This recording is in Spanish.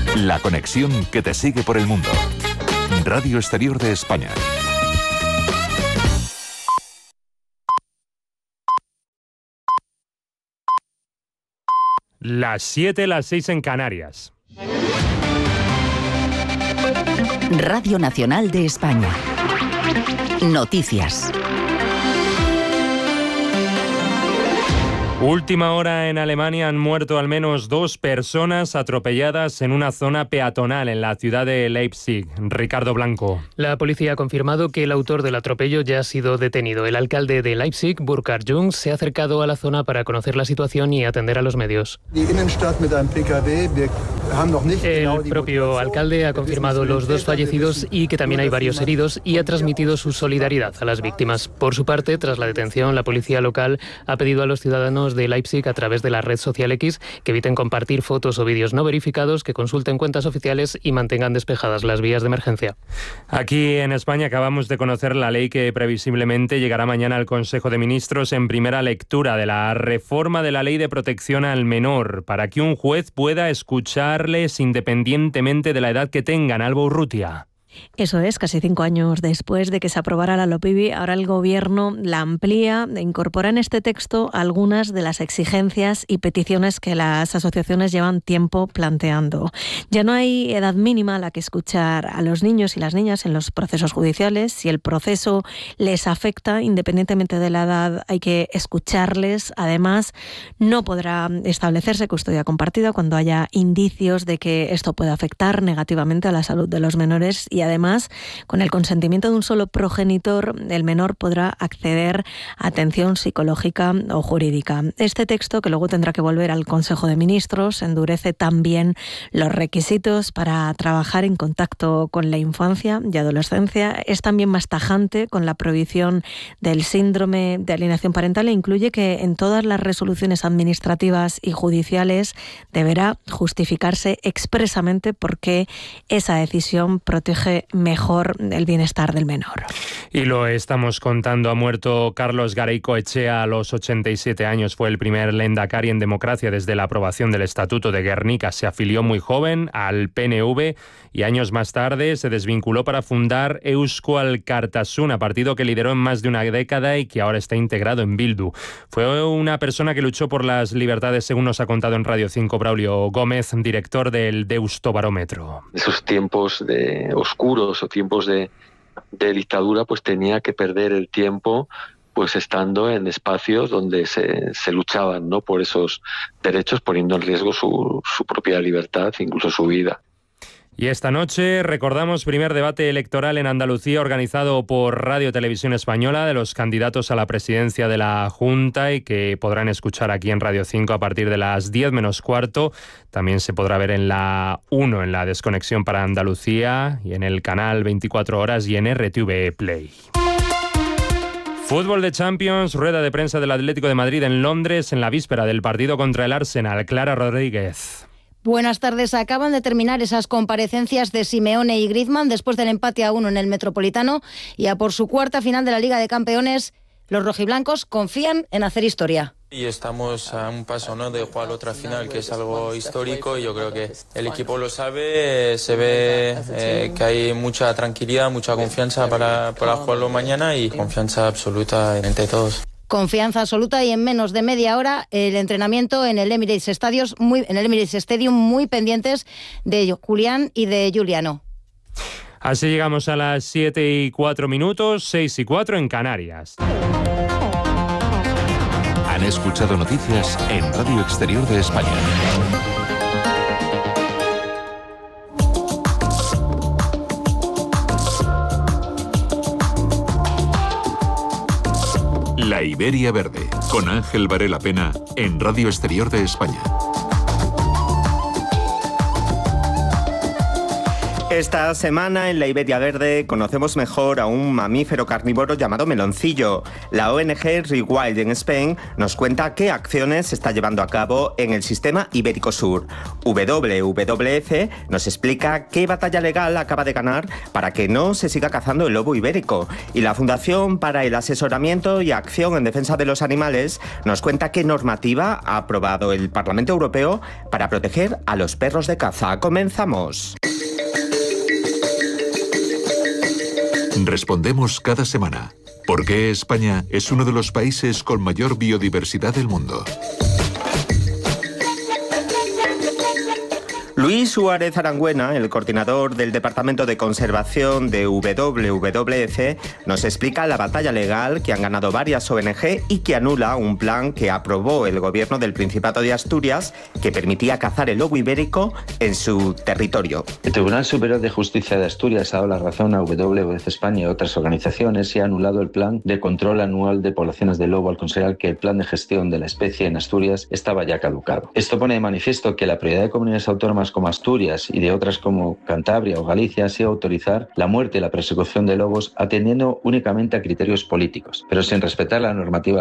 La conexión que te sigue por el mundo. Radio Exterior de España. Las 7, las 6 en Canarias. Radio Nacional de España. Noticias. Última hora en Alemania, han muerto al menos 2 personas atropelladas en una zona peatonal en la ciudad de Leipzig. Ricardo Blanco. La policía ha confirmado que el autor del atropello ya ha sido detenido. El alcalde de Leipzig, Burkhard Jung, se ha acercado a la zona para conocer la situación y atender a los medios. El propio alcalde ha confirmado los 2 fallecidos y que también hay varios heridos y ha transmitido su solidaridad a las víctimas. Por su parte, tras la detención, la policía local ha pedido a los ciudadanos de Leipzig a través de la red social X que eviten compartir fotos o vídeos no verificados, que consulten cuentas oficiales y mantengan despejadas las vías de emergencia. Aquí en España acabamos de conocer la ley que previsiblemente llegará mañana al Consejo de Ministros en primera lectura, de la reforma de la Ley de Protección al Menor, para que un juez pueda escucharles independientemente de la edad que tengan. Alba Urrutia. Eso es, casi 5 años después de que se aprobara la LOPIBI, ahora el Gobierno la amplía e incorpora en este texto algunas de las exigencias y peticiones que las asociaciones llevan tiempo planteando. Ya no hay edad mínima a la que escuchar a los niños y las niñas en los procesos judiciales. Si el proceso les afecta, independientemente de la edad, hay que escucharles. Además, no podrá establecerse custodia compartida cuando haya indicios de que esto puede afectar negativamente a la salud de los menores. Y además, con el consentimiento de un solo progenitor, el menor podrá acceder a atención psicológica o jurídica. Este texto, que luego tendrá que volver al Consejo de Ministros, endurece también los requisitos para trabajar en contacto con la infancia y adolescencia. Es también más tajante con la prohibición del síndrome de alienación parental e incluye que en todas las resoluciones administrativas y judiciales deberá justificarse expresamente por qué esa decisión protege mejor el bienestar del menor. Y lo estamos contando, ha muerto Carlos Garaikoetxea a los 87 años. Fue el primer lehendakari en democracia desde la aprobación del Estatuto de Gernika. Se afilió muy joven al PNV y años más tarde se desvinculó para fundar Eusko Alkartasuna, partido que lideró en más de una década y que ahora está integrado en Bildu. Fue una persona que luchó por las libertades, según nos ha contado en Radio 5 Braulio Gómez, director del Deustobarómetro. Esos tiempos oscuros o tiempos de dictadura, pues tenía que perder el tiempo pues estando en espacios donde se luchaban, ¿no?, por esos derechos, poniendo en riesgo su propia libertad, incluso su vida. Y esta noche recordamos primer debate electoral en Andalucía organizado por Radio Televisión Española de los candidatos a la presidencia de la Junta y que podrán escuchar aquí en Radio 5 a partir de las 10 menos cuarto. También se podrá ver en la 1, en la Desconexión para Andalucía, y en el canal 24 horas y en RTV Play. Fútbol de Champions, rueda de prensa del Atlético de Madrid en Londres en la víspera del partido contra el Arsenal. Clara Rodríguez. Buenas tardes. Acaban de terminar esas comparecencias de Simeone y Griezmann después del empate a 1 en el Metropolitano y a por su cuarta final de la Liga de Campeones. Los rojiblancos confían en hacer historia. Y estamos a un paso, ¿no?, de jugar otra final, que es algo histórico, y yo creo que el equipo lo sabe, se ve que hay mucha tranquilidad, mucha confianza para jugarlo mañana y confianza absoluta entre todos. Confianza absoluta, y en menos de media hora el entrenamiento en el Emirates Stadium, muy pendientes de Julián y de Giuliano. Así llegamos a las 7:04, 6:04 en Canarias. Han escuchado noticias en Radio Exterior de España. La Iberia Verde, con Ángel Varela Pena, en Radio Exterior de España. Esta semana en la Iberia Verde conocemos mejor a un mamífero carnívoro llamado meloncillo. La ONG Rewild en Spain nos cuenta qué acciones se está llevando a cabo en el sistema Ibérico Sur. WWF nos explica qué batalla legal acaba de ganar para que no se siga cazando el lobo ibérico. Y la Fundación para el Asesoramiento y Acción en Defensa de los Animales nos cuenta qué normativa ha aprobado el Parlamento Europeo para proteger a los perros de caza. Comenzamos. Respondemos cada semana. ¿Por qué España es uno de los países con mayor biodiversidad del mundo? Luis Suárez Arangüena, el coordinador del Departamento de Conservación de WWF, nos explica la batalla legal que han ganado varias ONG y que anula un plan que aprobó el gobierno del Principado de Asturias que permitía cazar el lobo ibérico en su territorio. El Tribunal Superior de Justicia de Asturias ha dado la razón a WWF España y otras organizaciones y ha anulado el plan de control anual de poblaciones de lobo al considerar que el plan de gestión de la especie en Asturias estaba ya caducado. Esto pone de manifiesto que la prioridad de comunidades autónomas como Asturias y de otras como Cantabria o Galicia ha sido autorizar la muerte y la persecución de lobos atendiendo únicamente a criterios políticos, pero sin respetar la normativa